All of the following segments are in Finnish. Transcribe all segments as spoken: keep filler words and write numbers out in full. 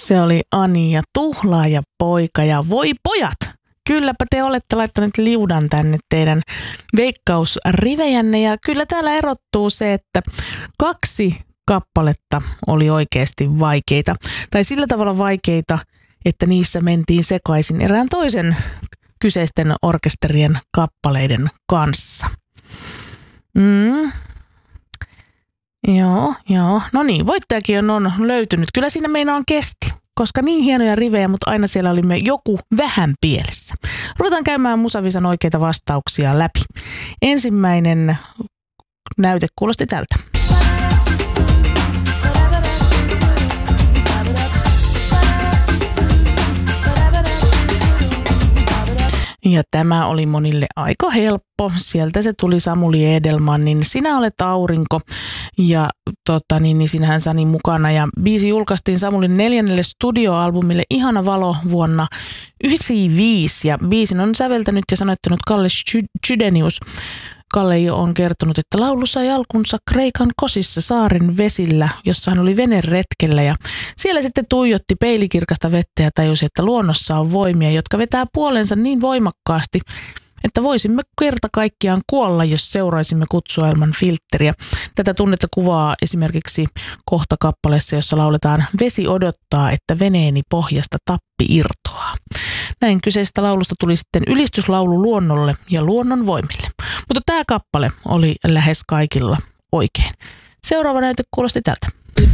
Se oli Ani ja Tuhlaaja poika ja voi pojat! Kylläpä te olette laittaneet liudan tänne teidän veikkausrivejänne ja kyllä täällä erottuu se, että kaksi kappaletta oli oikeasti vaikeita. Tai sillä tavalla vaikeita, että niissä mentiin sekaisin erään toisen kyseisten orkesterien kappaleiden kanssa. Mm. Joo, joo. No niin, voittajakin on löytynyt. Kyllä siinä meinaan kesti, koska niin hienoja rivejä, mutta aina siellä olimme joku vähän pielessä. Ruvetaan käymään Musavisan oikeita vastauksia läpi. Ensimmäinen näyte kuulosti tältä. Ja tämä oli monille aika helppo. Sieltä se tuli Samuli Edelmanin Sinä olet aurinko. Ja tota, niin, niin sinähän Sani mukana. Ja biisi julkaistiin Samulin neljännelle studioalbumille Ihana valo vuonna yhdeksänkymmentäviisi. Ja biisin on säveltänyt ja sanoittanut Kalle Chydenius. Kalle on kertonut, että laulu sai alkunsa Kreikan Kosissa saaren vesillä, jossa hän oli veneretkellä ja siellä sitten tuijotti peilikirkasta vettä ja tajusi, että luonnossa on voimia, jotka vetää puolensa niin voimakkaasti, että voisimme kerta kaikkiaan kuolla, jos seuraisimme kutsua ilman filtteriä. Tätä tunnetta kuvaa esimerkiksi kohta kappaleessa, jossa lauletaan Vesi odottaa, että veneeni pohjasta tappi irtoaa. Näin kyseisestä laulusta tuli sitten ylistyslaulu luonnolle ja luonnon voimille. Mutta tämä kappale oli lähes kaikilla oikein. Seuraava näyte kuulosti tältä.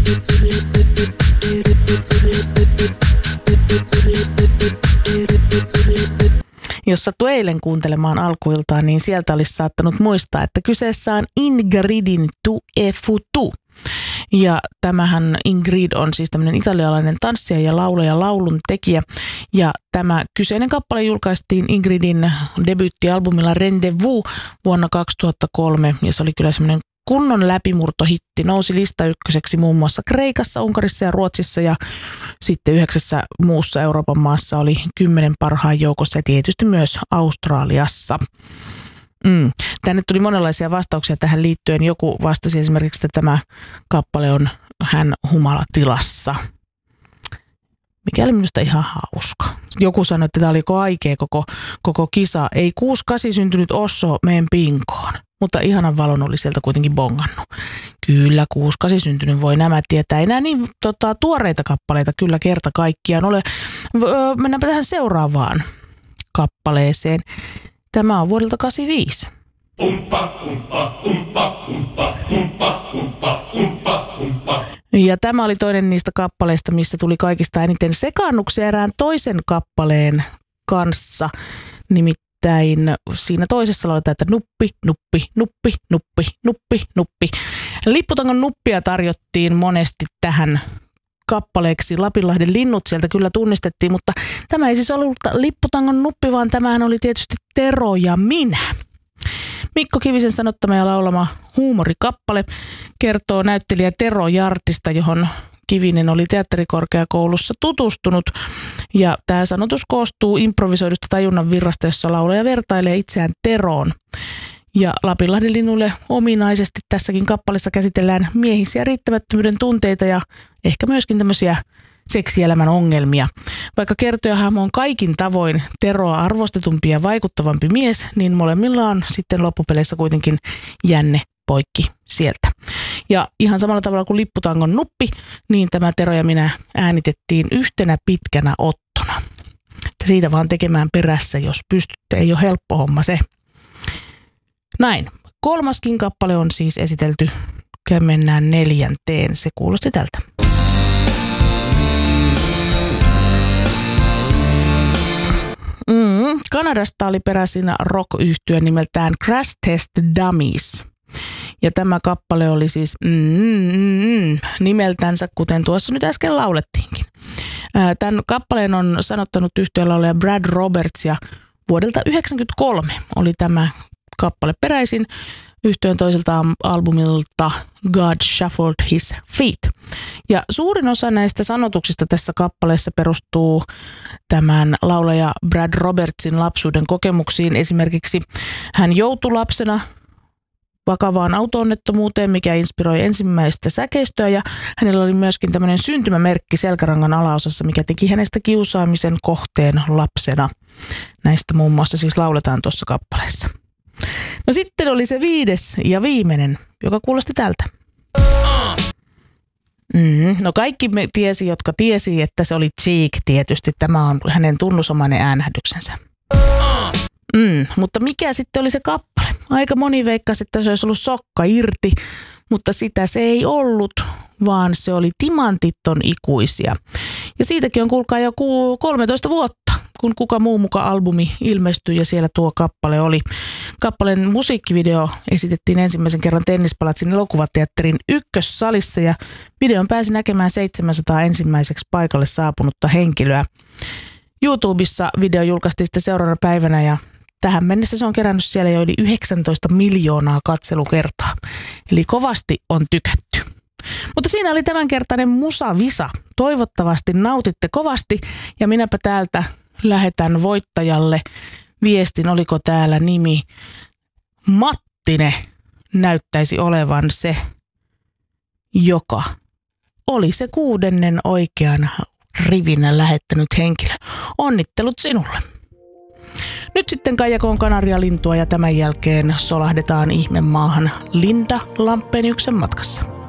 Jos sattui eilen kuuntelemaan alkuiltaan, niin sieltä olisi saattanut muistaa, että kyseessä on Ingridin Tu e futu. Ja tämähän Ingrid on siis tämmöinen italialainen tanssija ja laulaja, laulun tekijä. Ja tämä kyseinen kappale julkaistiin Ingridin debyyttialbumilla Rendezvous vuonna kaksituhattakolme. Ja se oli kyllä semmoinen kunnon läpimurtohitti. Nousi listaykköseksi muun muassa Kreikassa, Unkarissa ja Ruotsissa ja sitten yhdeksässä muussa Euroopan maassa oli kymmenen parhaan joukossa ja tietysti myös Australiassa. Mm. Tänne tuli monenlaisia vastauksia tähän liittyen. Joku vastasi esimerkiksi, että tämä kappale on hän humalatilassa. Mikä oli minusta ihan hauska. Joku sanoi, että tämä oli aikea koko, koko kisa. Ei kuusi kasi syntynyt Osso meen pinkoon. Mutta ihanan valon oli sieltä kuitenkin bongannut. Kyllä, kuusi kasi syntynyt voi nämä tietää. Ei nämä niin tota, tuoreita kappaleita kyllä kerta kaikkiaan ole. Öö, mennäänpä tähän seuraavaan kappaleeseen. Tämä on vuodelta kahdeksankymmentäviisi. Umpa, umpa, umpa, umpa, umpa, umpa, umpa, umpa. Ja tämä oli toinen niistä kappaleista, missä tuli kaikista eniten sekaannuksia erään toisen kappaleen kanssa. Nimittäin siinä toisessa lauletaan, että nuppi, nuppi, nuppi, nuppi, nuppi, nuppi. Lipputangon nuppia tarjottiin monesti tähän kappaleeksi. Lapinlahden linnut sieltä kyllä tunnistettiin, mutta tämä ei siis ollut lipputangon nuppi, vaan tämähän oli tietysti Tero ja minä. Mikko Kivisen sanottama ja laulama huumorikappale kertoo näyttelijä Tero Jartista, johon Kivinen oli teatterikorkeakoulussa tutustunut. Ja tämä sanotus koostuu improvisoidusta tajunnan virrasta, jossa laulaja vertailee itseään Teroon. Ja Lapinlahden linnulle ominaisesti tässäkin kappaleessa käsitellään miehisiä riittämättömyyden tunteita ja ehkä myöskin tämmöisiä seksielämän ongelmia. Vaikka kertojahahmo on kaikin tavoin Teroa arvostetumpi ja vaikuttavampi mies, niin molemmilla on sitten loppupeleissä kuitenkin jänne poikki sieltä. Ja ihan samalla tavalla kuin lipputangon nuppi, niin tämä Tero ja minä äänitettiin yhtenä pitkänä ottona. Siitä vaan tekemään perässä, jos pystytte. Ei ole helppo homma se. Näin. Kolmaskin kappale on siis esitelty. Mennään neljänteen. Se kuulosti tältä. Mm, Kanadasta oli peräisin rock-yhtye nimeltään Crash Test Dummies. Ja tämä kappale oli siis mm, mm, mm, nimeltänsä, kuten tuossa nyt äsken laulettiinkin. Tämän kappaleen on sanottanut yhtyeen laulaja Brad Roberts ja vuodelta yhdeksänkymmentäkolme oli tämä kappale peräisin yhtyeen toiselta albumilta God Shuffled His Feet. Ja suurin osa näistä sanotuksista tässä kappaleessa perustuu tämän laulaja Brad Robertsin lapsuuden kokemuksiin. Esimerkiksi hän joutui lapsena vakavaan auto-onnettomuuteen, mikä inspiroi ensimmäistä säkeistöä, ja hänellä oli myöskin tämmöinen syntymämerkki selkärangan alaosassa, mikä teki hänestä kiusaamisen kohteen lapsena. Näistä muun muassa siis lauletaan tuossa kappaleessa. No sitten oli se viides ja viimeinen, joka kuulosti tältä. Mm, no kaikki me tiesi, jotka tiesi, että se oli Cheek tietysti. Tämä on hänen tunnusomainen äänähdyksensä. Mm, mutta mikä sitten oli se kappale? Aika moni veikkasi, että se olisi ollut Sokka irti, mutta sitä se ei ollut, vaan se oli Timantit on ikuisia. Ja siitäkin on kuulkaa jo kolmetoista vuotta, kun Kuka muu muka -albumi ilmestyi ja siellä tuo kappale oli. Kappaleen musiikkivideo esitettiin ensimmäisen kerran Tennispalatsin elokuvateatterin ykkössalissa ja videon pääsi näkemään seitsemänsataa ensimmäiseksi paikalle saapunutta henkilöä. YouTubessa video julkaistiin sitten seuraavana päivänä ja tähän mennessä se on kerännyt siellä jo yli yhdeksäntoista miljoonaa katselukertaa. Eli kovasti on tykätty. Mutta siinä oli tämänkertainen Musavisa. Toivottavasti nautitte kovasti ja minäpä täältä lähetän voittajalle viestin, oliko täällä nimi Mattine, näyttäisi olevan se, joka oli se kuudennen oikean rivinä lähettänyt henkilö. Onnittelut sinulle. Nyt sitten kaijakoon kanarialintua ja tämän jälkeen solahdetaan ihmemaahan Linda Lampeniuksen matkassa.